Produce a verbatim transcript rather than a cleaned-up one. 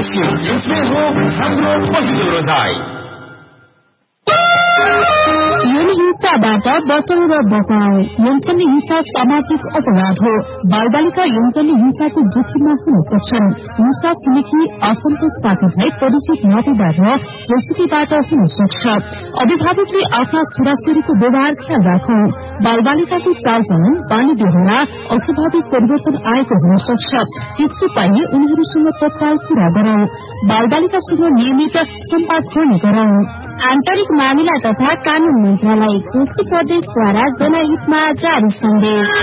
यसमै हो हाम्रो पहिलो रोजाइ। यौन हिंसाबाट बचाउ र बचाउ। यौन हिंसा सामाजिक अपराध हो। बालबालिका यौन हिंसाको जोखिममा हुन सक्छन्। हिंसा छिमेकी आफन्त साथीभाइ परिचित नातेदार र जोसुकीबाट हुन सक्छ। अभिभावकले आफ्ना छोराछोरीको व्यवहार ख्याल राखौं। बालबालिकाको चालचलन बानी बेहोरा अस्वाभाविक परिवर्तन आएको हुन सक्छ। त्यस्तो पाइए उनीहरूसँग तत्काल कुरा गरौं। बालबालिकासँग नियमित सम्वाद गर्ने गरौं। आन्तरिक मामिला तथा कानून मन्त्रालय कोशी प्रदेशद्वारा जनहितमा जारी सन्देश।